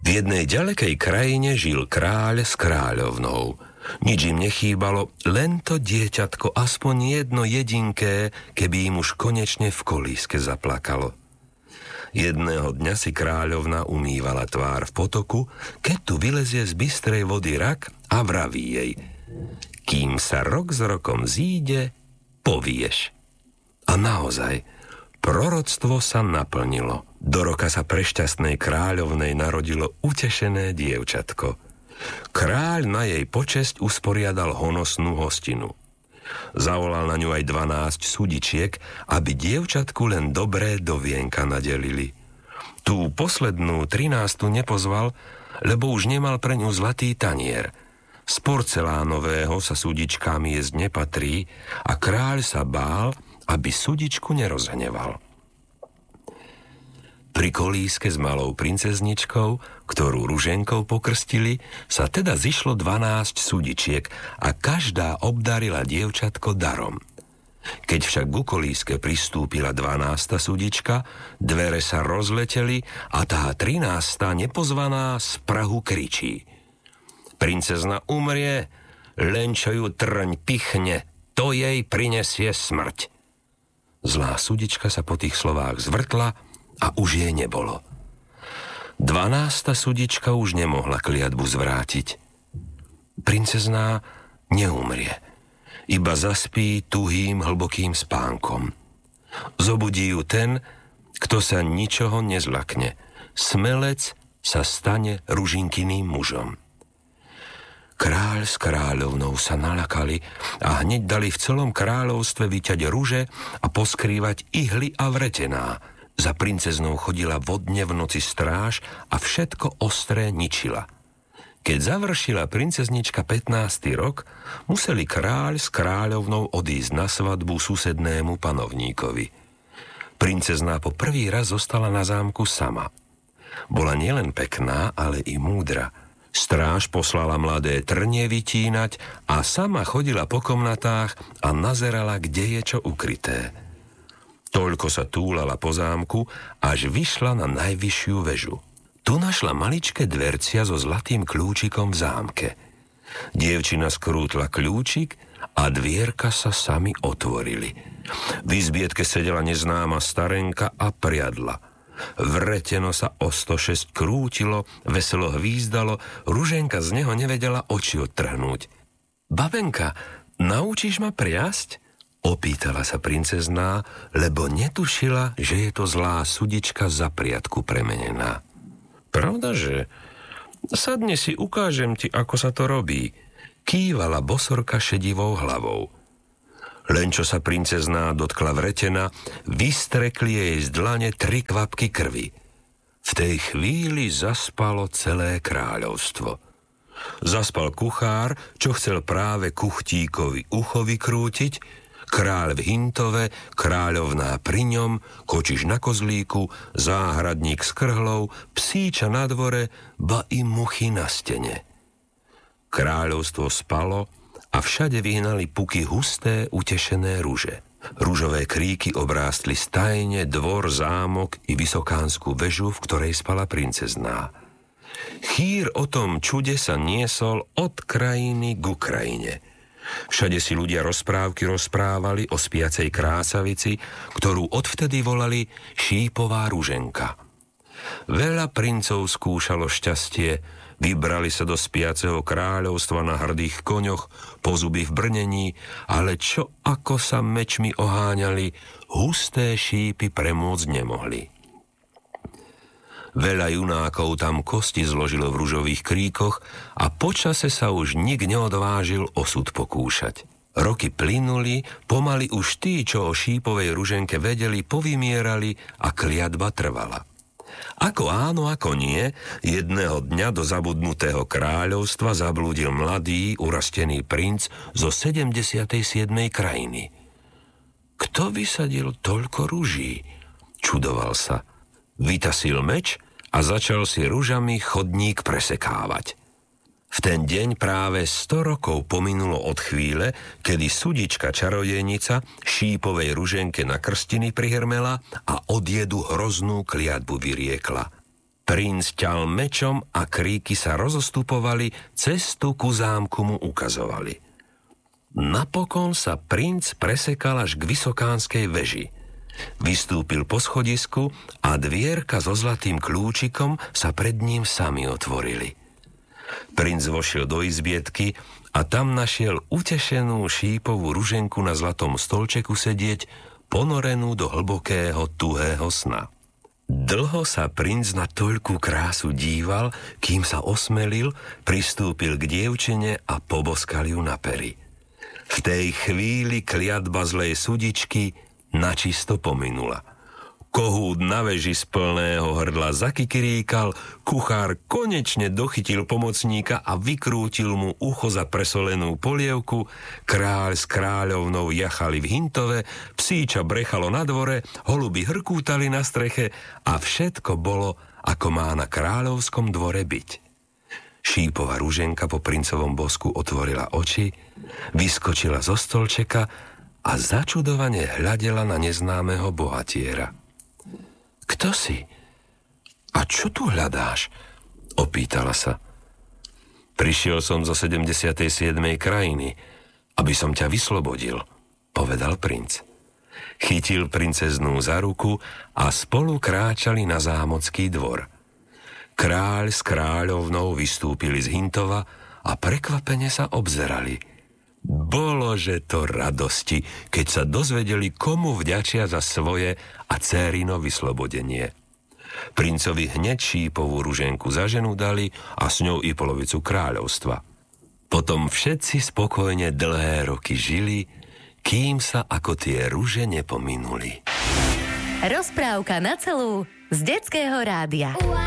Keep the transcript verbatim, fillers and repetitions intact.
V jednej ďalekej krajine žil kráľ s kráľovnou. Nič im nechýbalo, len to dieťatko, aspoň jedno jedinké, keby im už konečne v kolíske zaplakalo. Jedného dňa si kráľovna umývala tvár v potoku, keď tu vylezie z bystrej vody rak a vraví jej: kým sa rok s rokom zíde, povieš. A naozaj, proroctvo sa naplnilo. Do roka sa pre šťastnej kráľovnej narodilo utešené dievčatko. Kráľ na jej počesť usporiadal honosnú hostinu. Zavolal na ňu aj dvanásť sudičiek, aby dievčatku len dobré do vienka nadelili. Tú poslednú trinástu nepozval, lebo už nemal pre ňu zlatý tanier. Z porcelánového sa sudičkám jesť nepatrí a kráľ sa bál, aby sudičku nerozhneval. Pri kolíske s malou princezničkou, ktorú ruženkou pokrstili, sa teda zišlo dvanásť sudičiek a každá obdarila dievčatko darom. Keď však ku kolíske pristúpila dvanásta sudička, dvere sa rozleteli a tá trinásta nepozvaná z prahu kričí: princezna umrie, len čo ju trň pichne, to jej prinesie smrť. Zlá sudička sa po tých slovách zvrtla a už jej nebolo. Dvanásta sudička už nemohla kliatbu zvrátiť. Princezná neumrie, iba zaspí tuhým hlbokým spánkom. Zobudí ju ten, kto sa ničoho nezlakne. Smelec sa stane ružinkyným mužom. Kráľ s kráľovnou sa nalakali a hneď dali v celom kráľovstve vyťať ruže a poskrývať ihly a vretená. Za princeznou chodila vodne v noci stráž a všetko ostré ničila. Keď završila princeznička pätnásty rok, museli kráľ s kráľovnou odísť na svadbu susednému panovníkovi. Princezná po prvý raz zostala na zámku sama. Bola nielen pekná, ale i múdra. Stráž poslala mladé trnie vytínať a sama chodila po komnatách a nazerala, kde je čo ukryté. Toľko sa túlala po zámku, až vyšla na najvyššiu väžu. Tu našla maličké dvercia so zlatým kľúčikom v zámke. Dievčina skrútla kľúčik a dvierka sa sami otvorili. V izbietke sedela neznáma starenka a priadla. Vreteno sa o sto šesť krútilo, veselo hvízdalo, ruženka z neho nevedela oči odtrhnúť. Babenka, naučíš ma priasť? Opýtala sa princezná, lebo netušila, že je to zlá sudička za priadku premenená. Pravdaže? Sadni si, ukážem ti, ako sa to robí, kývala bosorka šedivou hlavou. Len čo sa princezná dotkla vretena, vystrekli jej z dlane tri kvapky krvi. V tej chvíli zaspalo celé kráľovstvo. Zaspal kuchár, čo chcel práve kuchtíkovi ucho vykrútiť, kráľ v hintove, kráľovná pri ňom, kočiš na kozlíku, záhradník s krhlou, psíča na dvore, ba i muchy na stene. Kráľovstvo spalo a všade vyhnali puky husté, utešené ruže. Ružové kríky obrástli stajne, dvor, zámok i vysokánsku vežu, v ktorej spala princezná. Chýr o tom čude sa niesol od krajiny ku krajine. Všade si ľudia rozprávky rozprávali o spiacej krásavici, ktorú odvtedy volali Šípová ruženka. Veľa princov skúšalo šťastie, vybrali sa do spiaceho kráľovstva na hrdých koňoch, po zuby v brnení, ale čo ako sa mečmi oháňali, husté šípy premôcť nemohli. Veľa junákov tam kosti zložilo v ružových kríkoch a počase sa už nik neodvážil osud pokúšať. Roky plynuli, pomaly už tí, čo o šípovej ruženke vedeli, povymierali a kliatba trvala. Ako áno, ako nie, jedného dňa do zabudnutého kráľovstva zablúdil mladý, urastený princ zo sedemdesiatej siedmej krajiny. Kto vysadil toľko ruží? Čudoval sa. Vytasil meč a začal si ružami chodník presekávať. V ten deň práve sto rokov pominulo od chvíle, kedy sudička čarodejnica šípovej ruženke na krstiny prihrmela a od jedu hroznú kliatbu vyriekla. Princ ťal mečom a kríky sa rozostupovali, cestu ku zámku mu ukazovali. Napokon sa princ presekal až k vysokánskej veži. Vystúpil po schodisku a dvierka so zlatým kľúčikom sa pred ním sami otvorili. Princ vošiel do izbietky a tam našiel utešenú šípovú ruženku na zlatom stolčeku sedieť, ponorenú do hlbokého, tuhého sna. Dlho sa princ na toľkú krásu díval, kým sa osmelil, pristúpil k dievčine a poboskal ju na pery. V tej chvíli kliatba zlej sudičky načisto pominula. Kohút na veži z plného hrdla zakikiríkal, kuchár konečne dochytil pomocníka a vykrútil mu ucho za presolenú polievku, kráľ s kráľovnou jachali v hintove, psíča brechalo na dvore, holuby hrkútali na streche a všetko bolo, ako má na kráľovskom dvore byť. Šípová ruženka po princovom bosku otvorila oči, vyskočila zo stolčeka a začudovane hľadela na neznámeho bohatiera. Kto si? A čo tu hľadáš? Opýtala sa. Prišiel som zo sedemdesiatej siedmej krajiny, aby som ťa vyslobodil, povedal princ. Chytil princeznú za ruku a spolu kráčali na zámocký dvor. Kráľ s kráľovnou vystúpili z hintova a prekvapene sa obzerali. Bolože to radosti, keď sa dozvedeli, komu vďačia za svoje a dcérino vyslobodenie. Princovi hneď šípovú ruženku za ženu dali a s ňou i polovicu kráľovstva. Potom všetci spokojne dlhé roky žili, kým sa ako tie ruže nepominuli. Rozprávka na celú z Detského rádia.